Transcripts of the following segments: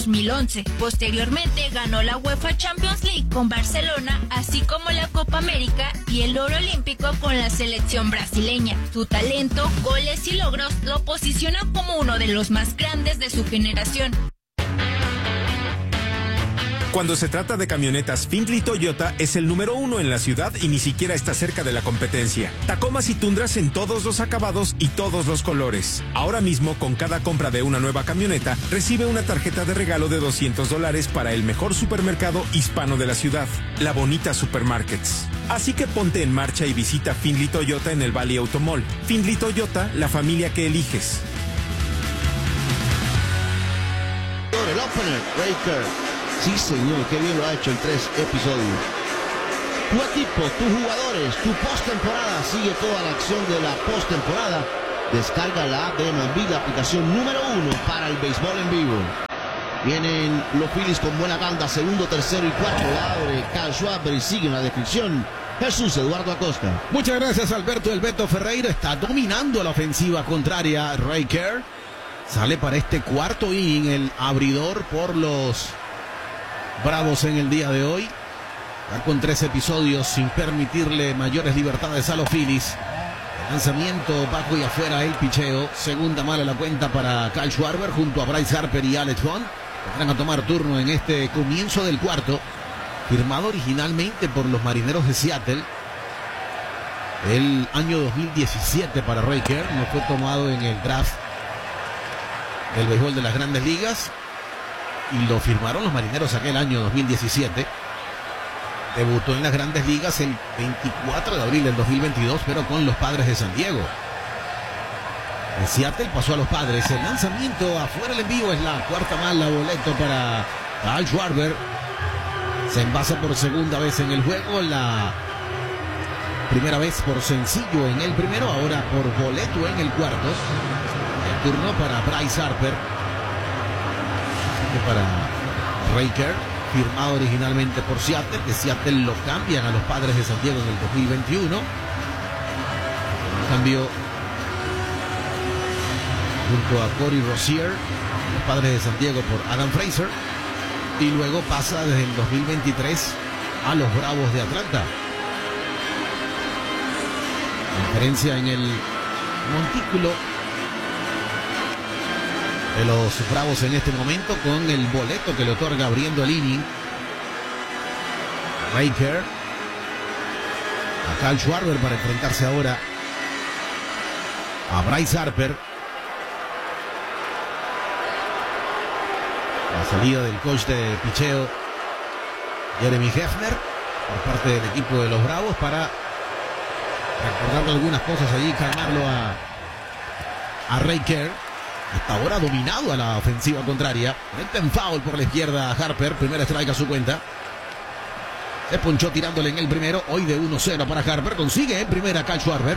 2011. Posteriormente ganó la UEFA Champions League con Barcelona, así como la Copa América y el oro olímpico con la selección brasileña. Su talento, goles y logros lo posicionan como uno de los más grandes de su generación. Cuando se trata de camionetas, Findlay Toyota es el número 1 en la ciudad y ni siquiera está cerca de la competencia. Tacomas y Tundras en todos los acabados y todos los colores. Ahora mismo, con cada compra de una nueva camioneta, recibe una tarjeta de regalo de $200 para el mejor supermercado hispano de la ciudad, La Bonita Supermarkets. Así que ponte en marcha y visita Findlay Toyota en el Valley Automall. Findlay Toyota, la familia que eliges. El opener, Raker. Sí, señor, qué bien lo ha hecho en 3 episodios. Tu equipo, tus jugadores, tu postemporada. Sigue toda la acción de la postemporada. Descarga la app de MLB, la aplicación número 1 para el béisbol en vivo. Vienen los Phillies con buena banda, segundo, tercero y cuarto. La abre Kyle Schwarber y sigue en la descripción Jesús Eduardo Acosta. Muchas gracias, Alberto. El Beto Ferreira está dominando la ofensiva contraria. Ray Kerr sale para este cuarto inning, el abridor por los Bravos en el día de hoy. Ya con 3 episodios sin permitirle mayores libertades a los Phillies. El lanzamiento bajo y afuera, el picheo. Segunda mala la cuenta para Kyle Schwarber junto a Bryce Harper y Alex Bond. Vendrán a tomar turno en este comienzo del cuarto. Firmado originalmente por los Marineros de Seattle el año 2017 para Ray Kerr. No fue tomado en el draft del béisbol de las Grandes Ligas. Y lo firmaron los Marineros aquel año 2017. Debutó en las Grandes Ligas el 24 de abril del 2022, pero con los Padres de San Diego. En Seattle pasó a los Padres. El lanzamiento afuera, el envío es la cuarta mala, boleto para Kyle Schwarber. Se envasa por segunda vez en el juego. La primera vez por sencillo en el primero, ahora por boleto en el cuarto. El turno para Bryce Harper. Para Ray Kerr, firmado originalmente por Seattle. De Seattle lo cambian a los Padres de San Diego en el 2021. Cambio junto a Corey Rosier, los Padres de San Diego por Adam Frazier. Y luego pasa desde el 2023 a los Bravos de Atlanta. Diferencia en el montículo de los Bravos en este momento, con el boleto que le otorga abriendo el inning Ray Kerr a Kyle Schwarber para enfrentarse ahora a Bryce Harper. La salida del coach de picheo Jeremy Hefner por parte del equipo de los Bravos para recordarle algunas cosas allí, calmarlo a Ray Kerr. Hasta ahora ha dominado a la ofensiva contraria. Mete en foul por la izquierda a Harper. Primera strike a su cuenta. Se ponchó tirándole en el primero. Hoy de 1-0 para Harper. Consigue en primera Kyle Schwarber.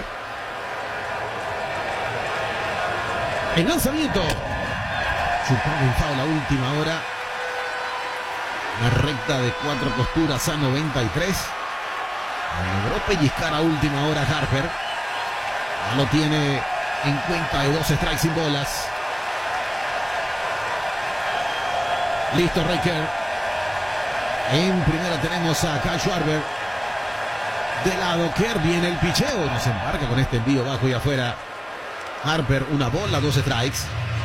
El lanzamiento. Chupado en foul a última hora. Una recta de 4 costuras a 93. Logró pellizcar a última hora Harper. Ya lo tiene en cuenta de 2 strikes sin bolas. Listo Ray Kerr. En primera tenemos a Kyle Schwarber. De lado Kerr, viene el picheo. Nos embarca con este envío bajo y afuera. Harper, una bola, 2 strikes.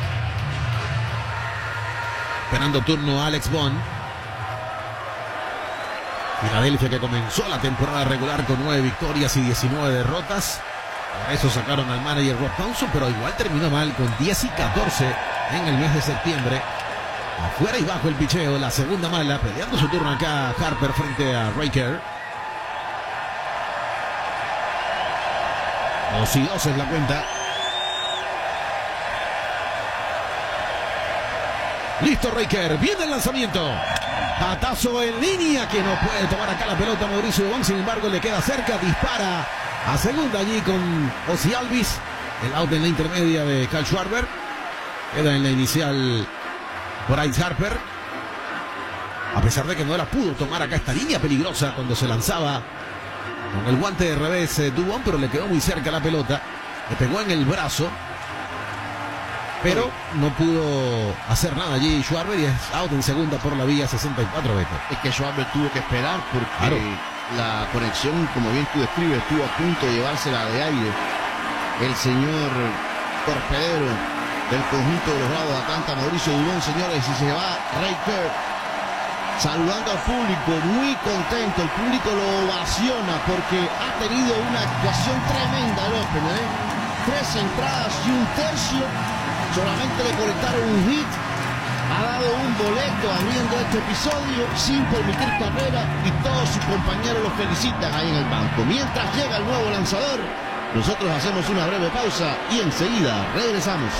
Esperando turno a Alex Bond. Filadelfia, que comenzó la temporada regular con 9 victorias y 19 derrotas. Por eso sacaron al manager Rob Thompson, pero igual terminó mal con 10 y 14 en el mes de septiembre. Afuera y bajo el picheo, la segunda mala, peleando su turno acá Harper frente a Ray Kerr. 2-2 es la cuenta. Listo Ray Kerr, viene el lanzamiento. Batazo en línea, que no puede tomar acá la pelota Mauricio Dubón, sin embargo le queda cerca, dispara a segunda allí con Ozzie Albies. El out en la intermedia de Kyle Schwarber. Queda en la inicial Bryce Harper. A pesar de que no la pudo tomar acá esta línea peligrosa cuando se lanzaba con el guante de revés Dubón, pero le quedó muy cerca la pelota. Le pegó en el brazo. Pero no pudo hacer nada allí Schwarber y es out en segunda por la vía 64, Beto. Es que Schwarber tuvo que esperar porque la conexión, como bien tú describes, estuvo a punto de llevársela de aire. El señor torpedero del conjunto de los Bravos de Atlanta, Mauricio Dubón, señores, y se va Ray Kerr saludando al público, muy contento. El público lo ovaciona porque ha tenido una actuación tremenda el opener, 3 entradas y un tercio. Solamente le conectaron un hit, ha dado un boleto abriendo este episodio sin permitir carrera y todos sus compañeros lo felicitan ahí en el banco. Mientras llega el nuevo lanzador, nosotros hacemos una breve pausa y enseguida regresamos.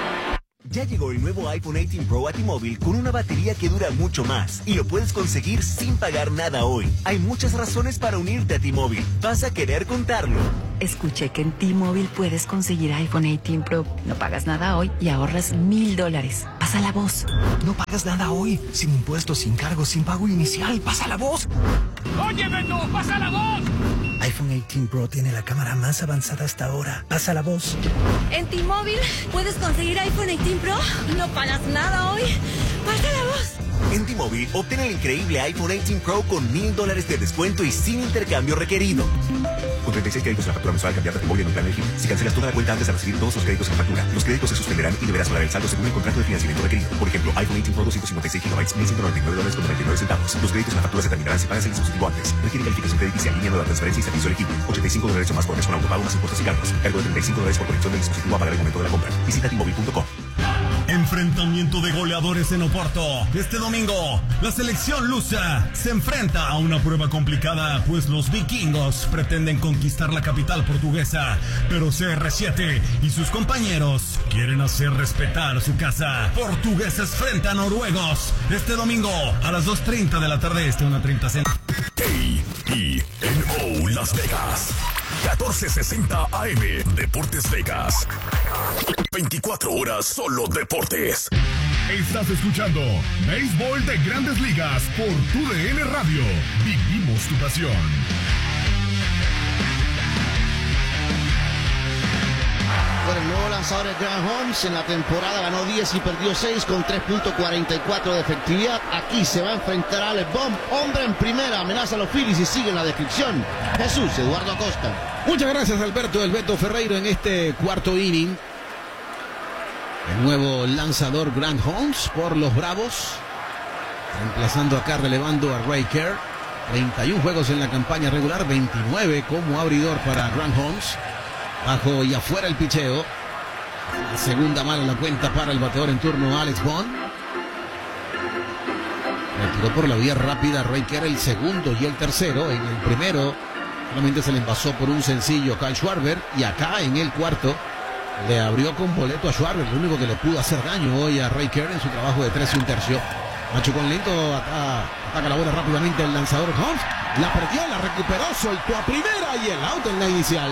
Ya llegó el nuevo iPhone 18 Pro a T-Mobile con una batería que dura mucho más y lo puedes conseguir sin pagar nada hoy. Hay muchas razones para unirte a T-Mobile. Vas a querer contarlo. Escuché que en T-Mobile puedes conseguir iPhone 18 Pro. No pagas nada hoy y ahorras $1,000. Pasa la voz. No pagas nada hoy, sin impuestos, sin cargos, sin pago inicial. Pasa la voz. ¡Oye, Beto! ¡Pasa la voz! iPhone 18 Pro tiene la cámara más avanzada hasta ahora. Pasa la voz. En T-Mobile puedes conseguir iPhone 18 Pro. No pagas nada hoy. Pasa la voz. En T-Mobile, obtén el increíble iPhone 18 Pro con $1,000 de descuento y sin intercambio requerido. Con 36 créditos en la factura mensual, cambiar de T-Mobile en un plan elegible. Si cancelas toda la cuenta antes de recibir todos los créditos en factura, los créditos se suspenderán y deberás pagar el saldo según el contrato de financiamiento requerido. Por ejemplo, iPhone 18 Pro 256 GB, $1,199.99. Los créditos en la factura se terminarán si pagas el dispositivo antes. Requiere calificación crediticia, línea nueva, transferencia y servicio elegible. $85 o más por mes con autopago más impuestos y cargos. Cargo de $35 por conexión del dispositivo a pagar el momento de la compra. Visita T-Mobile.com. Enfrentamiento de goleadores en Oporto. Este domingo, la selección lusa se enfrenta a una prueba complicada, pues los vikingos pretenden conquistar la capital portuguesa, pero CR7 y sus compañeros quieren hacer respetar su casa. Portugueses frente a noruegos. Este domingo, a las 2:30 de la tarde, 1:30 centro. KENO Las Vegas. 1460 AM, Deportes Vegas. 24 horas solo deportes. Estás escuchando Béisbol de Grandes Ligas por TUDN Radio. Vivimos tu pasión. Bueno, el nuevo lanzador es Grant Holmes. En la temporada ganó 10 y perdió 6 con 3.44 de efectividad. Aquí se va a enfrentar a Alex Bohm. Hombre en primera, amenaza a los Phillies y sigue en la descripción Jesús Eduardo Acosta. Muchas gracias, Alberto del Beto Ferreiro, en este cuarto inning. El nuevo lanzador Grant Holmes por los Bravos, reemplazando acá, relevando a Ray Kerr. 31 juegos en la campaña regular, 29 como abridor para Grant Holmes. Bajo y afuera el picheo. La segunda mala la cuenta para el bateador en turno, Alex Bohm. Retiró por la vía rápida Ray Kerr el segundo y el tercero. En el primero solamente se le envasó por un sencillo Kyle Schwarber, y acá en el cuarto le abrió con boleto a Schwarber, lo único que le pudo hacer daño hoy a Ray Kerr en su trabajo de 3 y un tercio. Machucón lento, ataca la bola rápidamente el lanzador Holmes. La perdió, la recuperó, soltó a primera y el out en la inicial.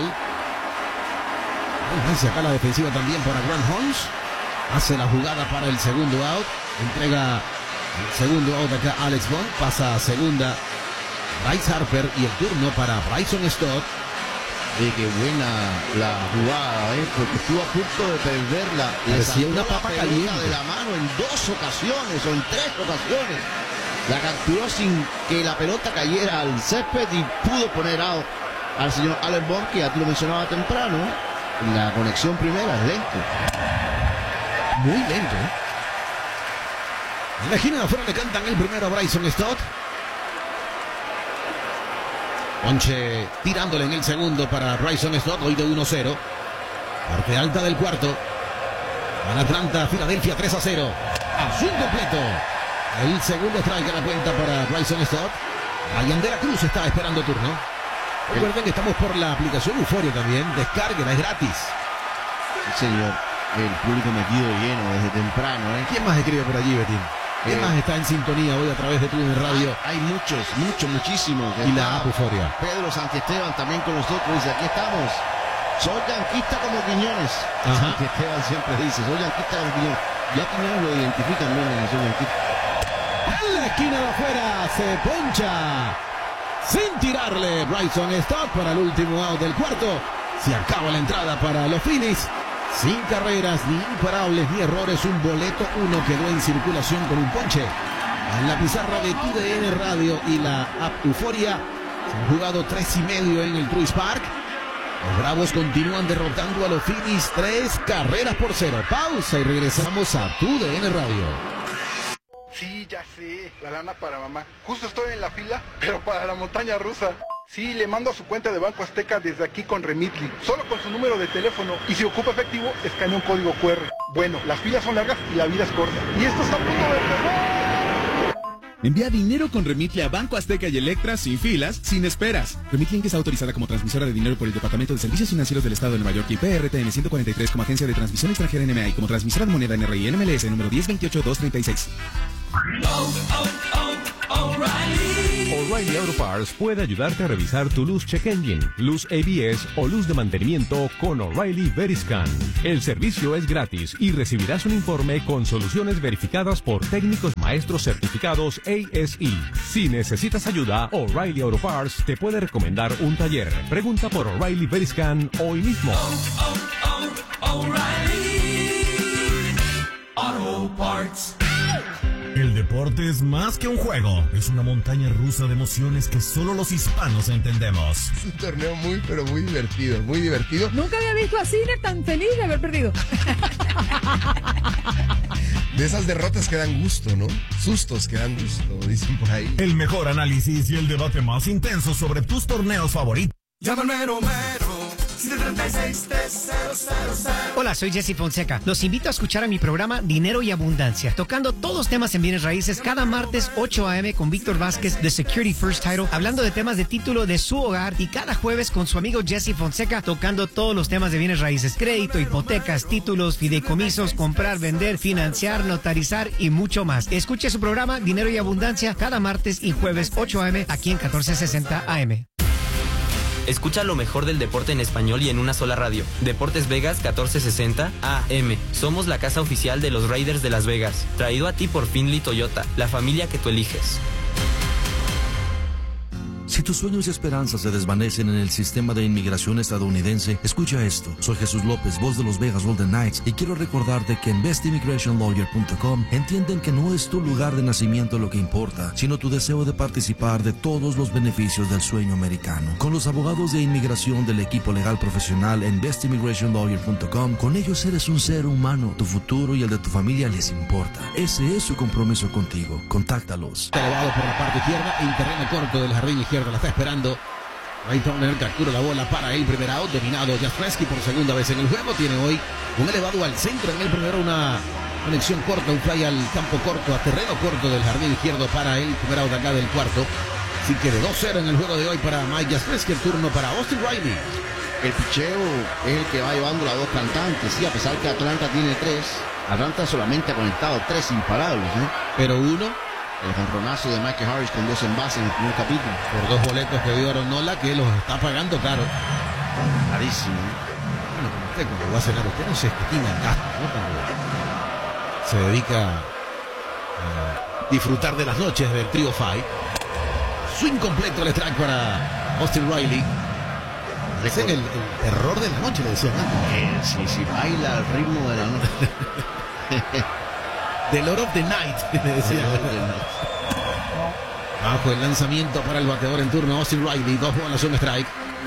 Acá la defensiva también para Grant Holmes. Hace la jugada para el segundo out. Entrega el segundo out acá Alex Bohm. Pasa a segunda Bryce Harper y el turno para Bryson Stott. Qué buena la jugada, porque estuvo a punto de perderla. Le salió una papa caliente de la mano en 2 ocasiones o en 3 ocasiones. La capturó sin que la pelota cayera al césped y pudo poner out al señor Alex Bohm, que ya te lo mencionaba temprano. La conexión primera es lento. Muy lento. En la esquina de afuera le cantan el primero a Bryson Stott. Ponche tirándole en el segundo para Bryson Stott, hoy de 1-0. Parte alta del cuarto. Van Atlanta, Filadelfia 3-0. A swing completo. El segundo strike a la cuenta para Bryson Stott. Ryan de la Cruz está esperando turno. Recuerden que estamos por la aplicación Euforia también. Descárguela, es gratis. Sí, señor. El público metido lleno desde temprano. ¿Quién más escribe por allí, Betín? ¿Quién más está en sintonía hoy a través de TUDN Radio? Hay muchísimos. Y la app Euforia. Pedro Santiesteban también con nosotros. Dice, aquí estamos. Soy yanquista como Quiñones. Santiesteban siempre dice, soy yanquista como Quiñones. Ya Quiñones lo identifican bien en el soy yanquista. En la esquina de afuera se poncha. Sin tirarle Bryson Stott para el último out del cuarto. Se acaba la entrada para los Phillies. Sin carreras, ni imparables, ni errores. Un boleto, uno quedó en circulación con un ponche. En la pizarra de TUDN Radio y la app Euforia se han jugado 3.5 en el Truist Park. Los Bravos continúan derrotando a los Phillies 3 carreras por 0. Pausa y regresamos a TUDN Radio. Sí, ya sé, la lana para mamá. Justo estoy en la fila, pero para la montaña rusa. Sí, le mando a su cuenta de Banco Azteca desde aquí con Remitly, solo con su número de teléfono, y si ocupa efectivo, escanea un código QR. Bueno, las filas son largas y la vida es corta. Y esto está a punto de empezar. Envía dinero con Remitly a Banco Azteca y Electra sin filas, sin esperas. Remitly es autorizada como transmisora de dinero por el Departamento de Servicios Financieros del Estado de Nueva York y PRTN 143 como agencia de transmisión extranjera NMA y como transmisora de moneda NRI NMLS número 1028236. O'Reilly Auto Parts puede ayudarte a revisar tu luz check engine, luz ABS o luz de mantenimiento con O'Reilly Veriscan. El servicio es gratis y recibirás un informe con soluciones verificadas por técnicos maestros certificados ASE. Si necesitas ayuda, O'Reilly Auto Parts te puede recomendar un taller. Pregunta por O'Reilly Veriscan hoy mismo. O'Reilly Auto Parts. El deporte es más que un juego, es una montaña rusa de emociones que solo los hispanos entendemos. Es un torneo muy, pero muy divertido, muy divertido. Nunca había visto a Cine tan feliz de haber perdido. De esas derrotas que dan gusto, ¿no? Sustos que dan gusto, dicen por ahí. El mejor análisis y el debate más intenso sobre tus torneos favoritos. Llama al mero mero. 736-3000. Hola, soy Jesse Fonseca. Los invito a escuchar a mi programa Dinero y Abundancia, tocando todos los temas en bienes raíces cada martes 8 a.m. con Víctor Vázquez de Security First Title, hablando de temas de título de su hogar, y cada jueves con su amigo Jesse Fonseca, tocando todos los temas de bienes raíces, crédito, hipotecas, títulos, fideicomisos, comprar, vender, financiar, notarizar y mucho más. Escuche su programa Dinero y Abundancia cada martes y jueves 8 a.m. aquí en 1460 AM. Escucha lo mejor del deporte en español y en una sola radio. Deportes Vegas 1460 AM. Somos la casa oficial de los Raiders de Las Vegas. Traído a ti por Findlay Toyota, la familia que tú eliges. Si tus sueños y esperanzas se desvanecen en el sistema de inmigración estadounidense, escucha esto. Soy Jesús López, voz de los Vegas Golden Knights, y quiero recordarte que en bestimmigrationlawyer.com entienden que no es tu lugar de nacimiento lo que importa, sino tu deseo de participar de todos los beneficios del sueño americano. Con los abogados de inmigración del equipo legal profesional en bestimmigrationlawyer.com, con ellos eres un ser humano. Tu futuro y el de tu familia les importa. Ese es su compromiso contigo. Contáctalos. Elevado por la parte izquierda, en terreno corto del jardín izquierdo. La está esperando. Ray Turner captura la bola para el primer out. Dominado Jastrzewski por segunda vez en el juego. Tiene hoy un elevado al centro en el primero. Una conexión corta, un fly al campo corto, a terreno corto del jardín izquierdo para el primer out acá del cuarto. Así que de 2-0 en el juego de hoy para Mike Jastrzewski. El turno para Austin Riley. El picheo es el que va llevando las dos cantantes. Sí, a pesar que Atlanta tiene 3. Atlanta solamente ha conectado 3 imparables, ¿eh? Pero uno. El jonronazo de Michael Harris con 2 envases en el primer capítulo. Por 2 boletos que dio Aaron Nola, que los está pagando caro. Carísimo. Bueno, como usted cuando va a cenar, usted no se esquitina en gasto, ¿no? Cuando se dedica a disfrutar de las noches del Trio Five. Swing completo el strike para Austin Riley. Es el terror de la noche, le decían antes. Sí, baila al ritmo de la noche. The Lord of the Night, le decía. Bajo el lanzamiento para el bateador en turno, Austin Riley. 2 bolas, un strike.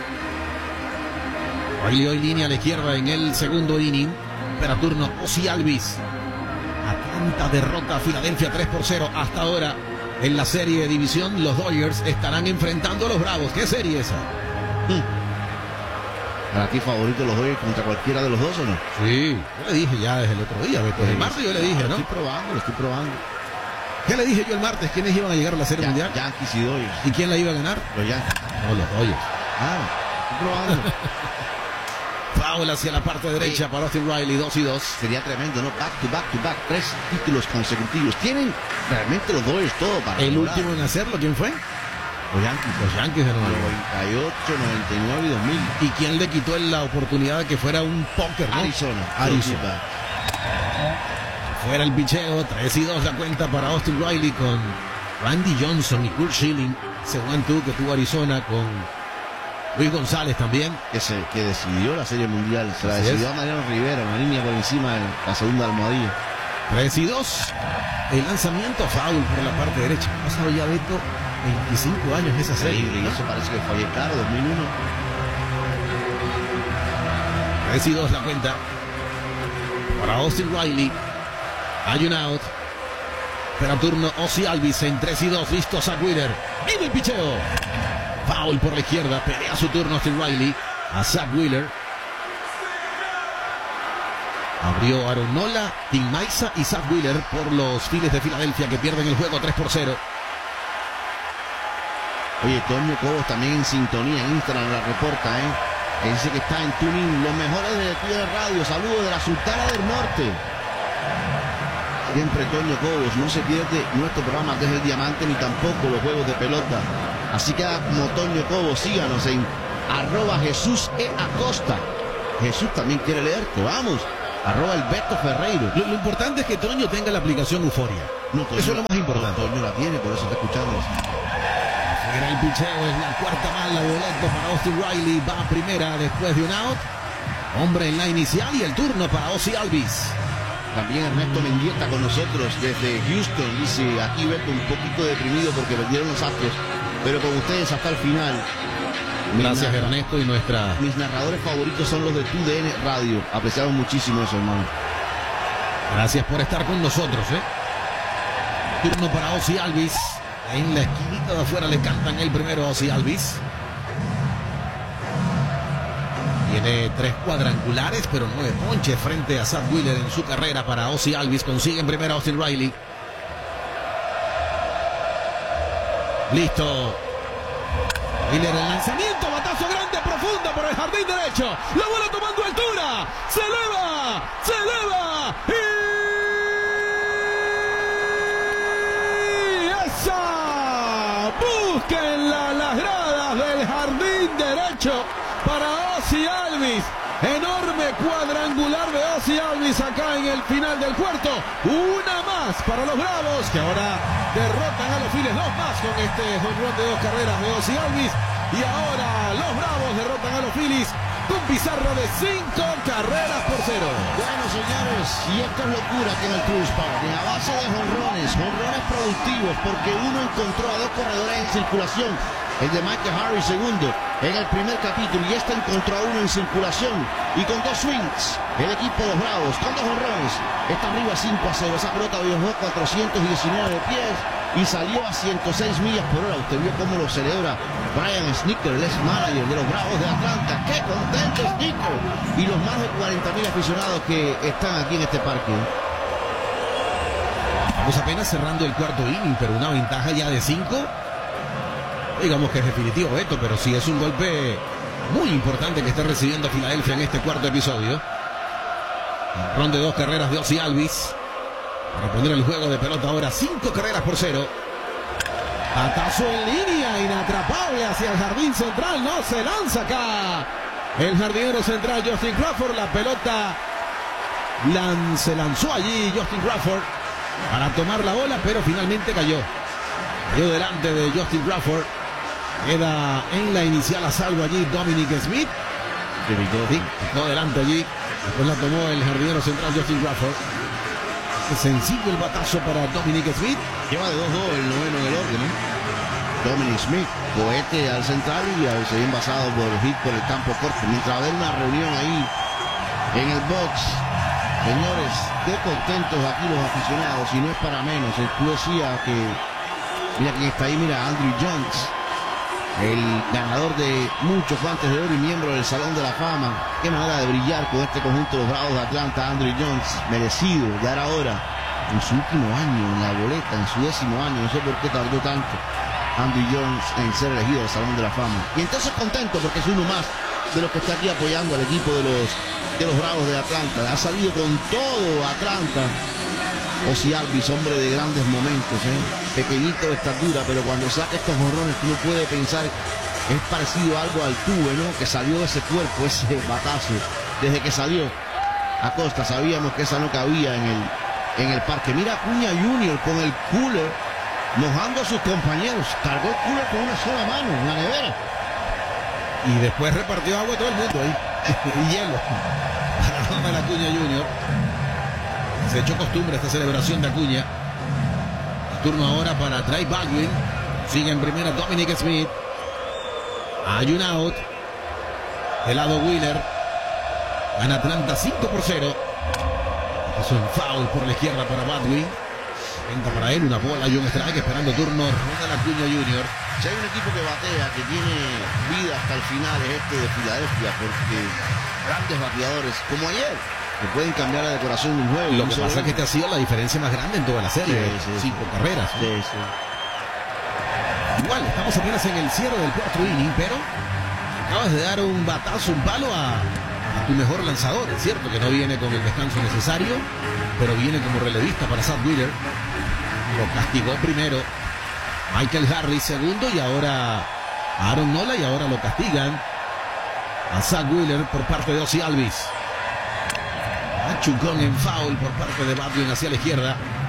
Riley hoy línea a la izquierda en el segundo inning. Para turno, Ozzie Albies. Atlanta derrota a Filadelfia 3-0. Hasta ahora, en la serie de división, los Dodgers estarán enfrentando a los Bravos. ¿Qué serie esa? ¿Para ti favorito los Dodgers contra cualquiera de los dos o no? Sí, yo le dije ya desde el otro día, Beto. El martes yo le dije, ¿no? Lo estoy probando. ¿Qué le dije yo el martes? ¿Quiénes iban a llegar a la serie mundial? Yankees y Dodgers. ¿Y quién la iba a ganar? Los Yankees. No, los Dodgers. Estoy probando. Foul hacia la parte derecha para Austin Riley, 2-2. Sería tremendo, ¿no? Back to back, 3 títulos consecutivos. Tienen realmente los Dodgers todo para ¿El último en hacerlo quién fue? Los Yankees. Los Yankees de 98, 99 y 2000. ¿Y quién le quitó la oportunidad de que fuera un póker, no? Arizona. Fuera el picheo, 3-2 la cuenta para Austin Riley con Randy Johnson y Kurt Schilling. Ese 1-2 que tuvo Arizona con Luis González también. Que decidió la Serie Mundial. Se la decidió a Mariano Rivera, una línea por encima de la segunda almohadilla. 3-2. El lanzamiento foul por la parte derecha. Ha pasado ya, Beto, 25 años esa serie. Y eso parece que fue ayer, claro, 2001. 3-2 la cuenta. Para Austin Riley. Hay un out. Espera turno Ozzie Albies en 3-2. Listo Zach Wheeler. Viene el picheo. Foul por la izquierda. Pelea su turno Austin Riley. A Zach Wheeler. Abrió Aaron Nola, Tim Maiza y Zach Wheeler por los Phillies de Filadelfia que pierden el juego 3-0. Oye, Toño Cobos también en sintonía en Instagram la reporta, Él dice que está en tuning. Los mejores de Twitter Radio. Saludos de la Sultana del Norte. Siempre Toño Cobos. No se pierde nuestro programa que es el Diamante ni tampoco los juegos de pelota. Así que como Toño Cobos, síganos en @JesúsEAcosta. Jesús también quiere leerte. Vamos. @el Ferreiro. Lo importante es que Toño tenga la aplicación Euforia. No, Toño, eso es lo más importante. Toño la tiene, por eso está escuchando. Era el picheo, es la cuarta mala de boleto para Austin Riley. Va a primera después de un out. Hombre en la inicial y el turno para Ozzie Albies. También Ernesto Mendieta con nosotros desde Houston. Dice, aquí Beto un poquito deprimido porque perdieron los Astros, pero con ustedes hasta el final. Gracias Ernesto y mis narradores favoritos son los de TUDN Radio. Apreciamos muchísimo eso, hermano. Gracias por estar con nosotros, Turno para Ozzie Albies. En la esquinita de afuera le cantan el primero a Ozzie Albies. Tiene 3 cuadrangulares, pero 9 ponches frente a Zach Wheeler en su carrera para Ozzie Albies. Consigue en primera a Austin Riley. Listo. Wheeler el lanzamiento, batazo grande, profundo por el jardín derecho. La bola tomando altura. Se eleva. Búsquenla las gradas del jardín derecho para Ozzie Albies. Enorme cuadrangular de Ozzie Albies acá en el final del cuarto. Una más para los Bravos que ahora derrotan a los Phillies. 2 más con este jonrón de 2 carreras de Ozzie Albies. Y ahora los Bravos derrotan a los Phillies con pizarra de 5 carreras por 0. Bueno, señores, y esto es locura aquí en el Truist Park. A base de jonrones productivos, porque uno encontró a 2 corredores en circulación. El de Michael Harris segundo en el primer capítulo, y este encontró a 1 en circulación. Y con 2 swings, el equipo de los Bravos, con 2 jonrones, está arriba 5-0. Esa pelota viajó 419 pies y salió a 106 millas por hora. Usted vio cómo lo celebra Brian Snitker, el ex-manager de los Bravos de Atlanta. ¡Qué contento Snitker! Y los más de 40,000 aficionados que están aquí en este parque. Estamos apenas cerrando el cuarto inning, pero una ventaja ya de 5. Digamos que es definitivo, Beto, pero sí es un golpe muy importante que está recibiendo Filadelfia en este cuarto episodio. Ron de 2 carreras de Ozzie Albies. Para poner el juego de pelota ahora 5 carreras por 0. Batazo en línea, inatrapable hacia el jardín central. No se lanza acá el jardinero central Justin Crawford. La pelota se lanzó allí Justin Crawford para tomar la bola, pero finalmente cayó. Cayó delante de Justin Crawford. Queda en la inicial a salvo allí Dominic Smith. Quedó delante allí. Después la tomó el jardinero central Justin Crawford. Sencillo el batazo para Dominic Smith. Lleva de 2-2 el noveno del orden, Dominic Smith, cohete al central y a veces bien basado por hit por el campo corto. Mientras va a haber una reunión ahí en el box. Señores, qué contentos aquí los aficionados, y no es para menos. Tú decías que, mira quién está ahí, mira, Andrew Jones, el ganador de muchos guantes de oro y miembro del Salón de la Fama. Qué manera de brillar con este conjunto de los Bravos de Atlanta. Andrew Jones, merecido, ya era hora. En su último año en la boleta, en su 10º año, no sé por qué tardó tanto Andrew Jones en ser elegido al Salón de la Fama. Y entonces contento porque es uno más de los que está aquí apoyando al equipo de los Bravos de Atlanta. Ha salido con todo Atlanta. Ozzie Albies, hombre de grandes momentos, pequeñito de estatura, pero cuando saca estos jonrones uno puede pensar es parecido a algo al Tuve, que salió de ese cuerpo, ese batazo. Desde que salió Acosta sabíamos que esa no cabía en el parque. Mira Acuña Jr. con el cooler mojando a sus compañeros. Cargó el cooler con una sola mano en la nevera. Y después repartió agua a todo el mundo ahí. Y hielo. Para Ronald Acuña Jr. Se echó costumbre esta celebración de Acuña. Turno ahora para Trey Baldwin. Sigue en primera Dominic Smith. Hay un out. El lado Wheeler. Gana Atlanta 5-0. Es un foul por la izquierda para Baldwin. Venta para él una bola y un strike esperando turno Ronald Acuña Jr. Si hay un equipo que batea, que tiene vida hasta el final, es este de Filadelfia, porque grandes bateadores, como ayer, que pueden cambiar la decoración de un juego. Lo que pasa es que este ha sido la diferencia más grande en toda la serie. Sí. 5 carreras. ¿No? Sí. Igual, estamos apenas en el cierre del cuarto inning, pero acabas de dar un batazo, un palo a tu mejor lanzador. Es cierto que no viene con el descanso necesario, pero viene como relevista para Zach Wheeler. Lo castigó primero Michael Harris segundo y ahora Aaron Nola, y ahora lo castigan a Zach Wheeler por parte de Ozzie Albies. Machucón en foul por parte de Baldwin hacia la izquierda.